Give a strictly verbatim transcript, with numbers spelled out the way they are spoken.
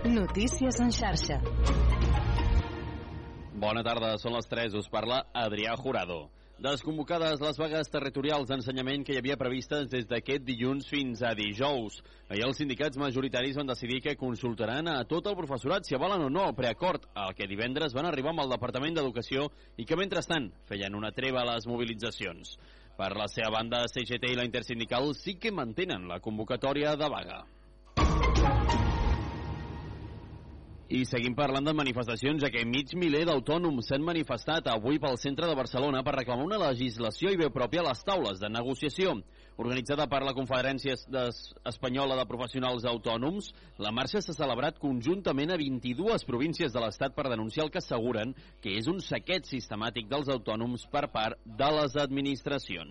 Notícies en xarxa. Bona tarda, són les tres, us parla Adrià Jurado. Desconvocades les vagues territorials d'ensenyament que hi havia previstes des d'aquest dilluns fins a dijous. Ahir els sindicats majoritaris van decidir que consultaran a tot el professorat si avalen o no el preacord, al que divendres van arribar amb el Departament d'Educació i que, mentrestant, feien una treva a les mobilitzacions. Per la seva banda, C G T i la Intersindical sí que mantenen la convocatòria de vaga. I seguim parlant de manifestacions, ja que mig miler d'autònoms s'han manifestat avui pel centre de Barcelona per reclamar una legislació i veu pròpia a les taules de negociació. Organitzada per la Conferència Espanyola de Professionals Autònoms, la marxa s'ha celebrat conjuntament a vint-i-dues províncies de l'Estat per denunciar el que asseguren que és un saqueig sistemàtic dels autònoms per part de les administracions.